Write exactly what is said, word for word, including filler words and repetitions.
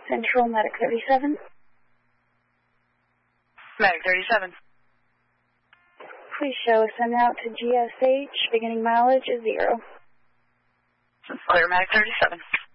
Central, Medic thirty-seven. Medic thirty-seven. Please show send out to G S H. Beginning mileage is zero. Clear, Medic thirty-seven.